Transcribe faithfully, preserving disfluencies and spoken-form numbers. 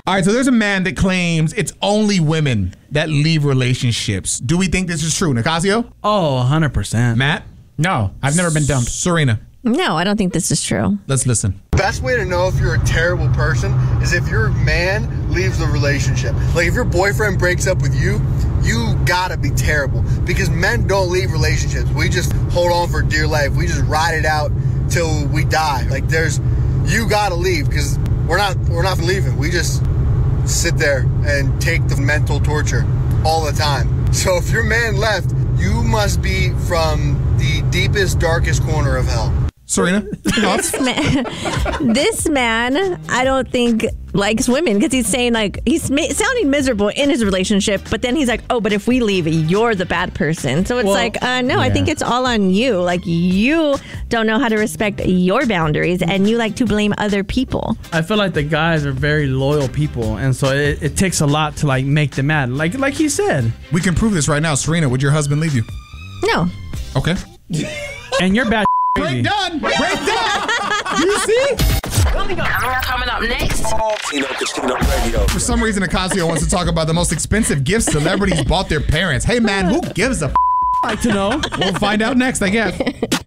All right, so there's a man that claims it's only women that leave relationships. Do we think this is true, Nicasio? Oh, one hundred percent. Matt? No, I've never been dumped. Serena? No, I don't think this is true. Let's listen. Best way to know if you're a terrible person is if your man leaves the relationship. Like if your boyfriend breaks up with you, you gotta be terrible, because men don't leave relationships. We just hold on for dear life. We just ride it out till we die. Like there's, you gotta leave, because we're not we're not leaving. We just sit there and take the mental torture all the time. So if your man left, you must be from the deepest, darkest corner of hell. Serena? This man, this man, I don't think likes women, because he's saying like, he's ma- sounding miserable in his relationship, but then he's like, oh, but if we leave, you're the bad person. So it's Well, like, uh, no, yeah. I think it's all on you. Like you don't know how to respect your boundaries, and you like to blame other people. I feel like the guys are very loyal people, and so it, it takes a lot to like make them mad. Like like he said. We can prove this right now. Serena, would your husband leave you? No. Okay. And you're bad. Break done. Break done. You see? Coming up next. Tino Casino Radio. For some reason, Nicasio wants to talk about the most expensive gifts celebrities bought their parents. Hey, man, who gives a f-? I'd like to know. We'll find out next, I guess.